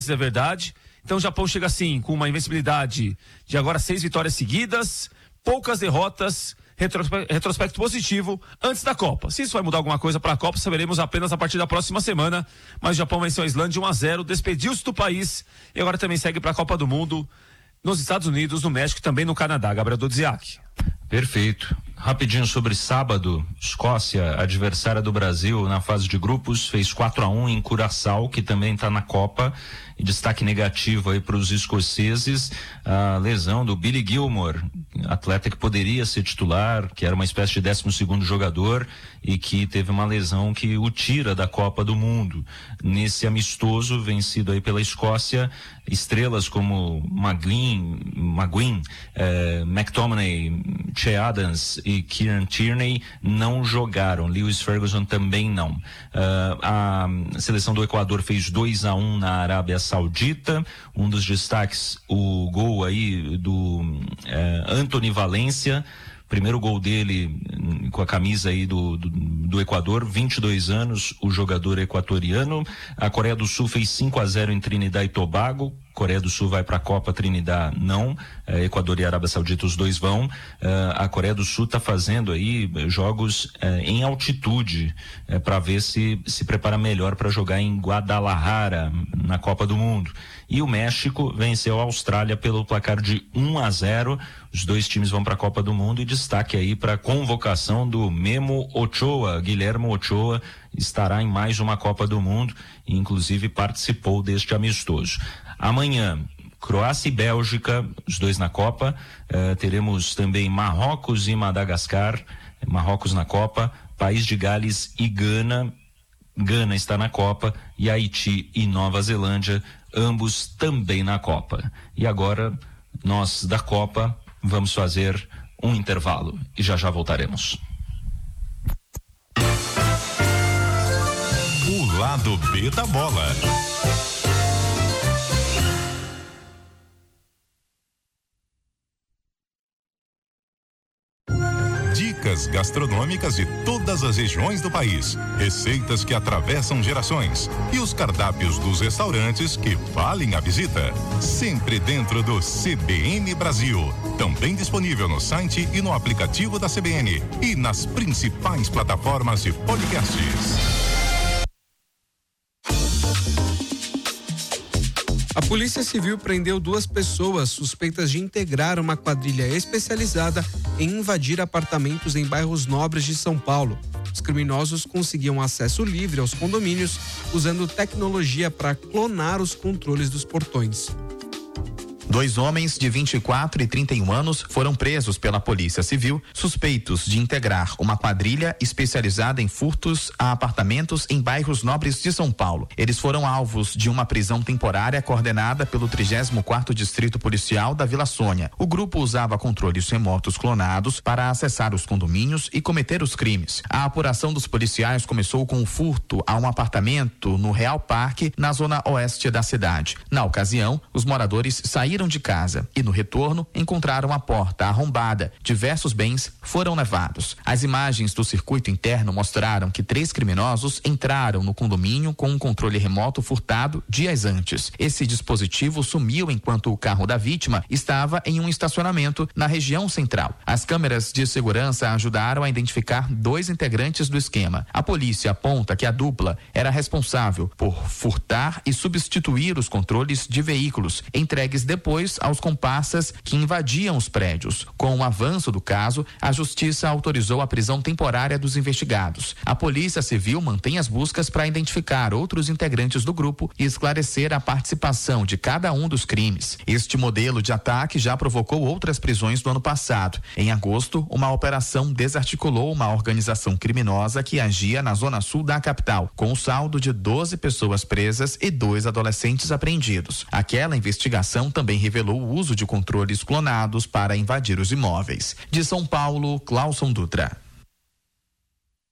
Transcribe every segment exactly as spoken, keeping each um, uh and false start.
é verdade. Então o Japão chega assim, com uma invencibilidade de agora seis vitórias seguidas, poucas derrotas, retrospecto, retrospecto positivo antes da Copa. Se isso vai mudar alguma coisa para a Copa, saberemos apenas a partir da próxima semana. Mas o Japão venceu a Islândia um a zero, despediu-se do país e agora também segue para a Copa do Mundo nos Estados Unidos, no México e também no Canadá. Gabriel Dodziak. Perfeito. Rapidinho sobre sábado, Escócia, adversária do Brasil na fase de grupos, fez quatro a um em Curaçao, que também está na Copa. E destaque negativo aí para os escoceses, a lesão do Billy Gilmore, atleta que poderia ser titular, que era uma espécie de décimo segundo jogador e que teve uma lesão que o tira da Copa do Mundo. Nesse amistoso vencido aí pela Escócia, estrelas como McGuinn, McGuinn eh, McTominay, Che Adams e Kieran Tierney não jogaram. Lewis Ferguson também não. Uh, a seleção do Equador fez dois a um na Arábia Saudita. Um dos destaques, o gol aí do eh, Anthony Valência. Primeiro gol dele com a camisa aí do, do, do Equador, vinte e dois anos, o jogador equatoriano. A Coreia do Sul fez cinco a zero em Trinidad e Tobago. Coreia do Sul vai para a Copa, Trinidad não. É, Equador e Arábia Saudita, os dois vão. É, a Coreia do Sul está fazendo aí jogos é, em altitude é, para ver se se prepara melhor para jogar em Guadalajara na Copa do Mundo. E o México venceu a Austrália pelo placar de um a zero. Os dois times vão para a Copa do Mundo e destaque aí para a convocação do Memo Ochoa. Guilherme Ochoa estará em mais uma Copa do Mundo e inclusive participou deste amistoso. Amanhã, Croácia e Bélgica, os dois na Copa. Uh, teremos também Marrocos e Madagascar. Marrocos na Copa. País de Gales e Gana. Gana está na Copa. E Haiti e Nova Zelândia, ambos também na Copa. E agora, nós da Copa vamos fazer um intervalo. E já já voltaremos. O lado B da bola. Dicas gastronômicas de todas as regiões do país, receitas que atravessam gerações e os cardápios dos restaurantes que valem a visita. Sempre dentro do C B N Brasil. Também disponível no site e no aplicativo da C B N e nas principais plataformas de podcasts. A Polícia Civil prendeu duas pessoas suspeitas de integrar uma quadrilha especializada em invadir apartamentos em bairros nobres de São Paulo. Os criminosos conseguiam acesso livre aos condomínios usando tecnologia para clonar os controles dos portões. Dois homens de vinte e quatro e trinta e um anos foram presos pela Polícia Civil, suspeitos de integrar uma quadrilha especializada em furtos a apartamentos em bairros nobres de São Paulo. Eles foram alvos de uma prisão temporária coordenada pelo trigésimo quarto Distrito Policial da Vila Sônia. O grupo usava controles remotos clonados para acessar os condomínios e cometer os crimes. A apuração dos policiais começou com o furto a um apartamento no Real Parque, na zona oeste da cidade. Na ocasião, os moradores saíram de casa e no retorno encontraram a porta arrombada. Diversos bens foram levados. As imagens do circuito interno mostraram que três criminosos entraram no condomínio com um controle remoto furtado dias antes. Esse dispositivo sumiu enquanto o carro da vítima estava em um estacionamento na região central. As câmeras de segurança ajudaram a identificar dois integrantes do esquema. A polícia aponta que a dupla era responsável por furtar e substituir os controles de veículos entregues depois Depois aos comparsas que invadiam os prédios. Com o avanço do caso, a justiça autorizou a prisão temporária dos investigados. A Polícia Civil mantém as buscas para identificar outros integrantes do grupo e esclarecer a participação de cada um dos crimes. Este modelo de ataque já provocou outras prisões no ano passado. Em agosto, uma operação desarticulou uma organização criminosa que agia na zona sul da capital, com um saldo de doze pessoas presas e dois adolescentes apreendidos. Aquela investigação também revelou o uso de controles clonados para invadir os imóveis. De São Paulo, Cláuson Dutra.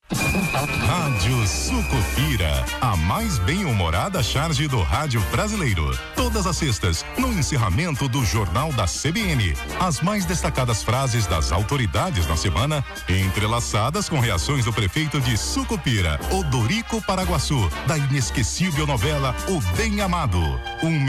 Rádio Sucupira, a mais bem-humorada charge do rádio brasileiro. Todas as sextas, no encerramento do Jornal da C B N, as mais destacadas frases das autoridades na semana, entrelaçadas com reações do prefeito de Sucupira, Odorico Paraguaçu, da inesquecível novela O Bem Amado. Um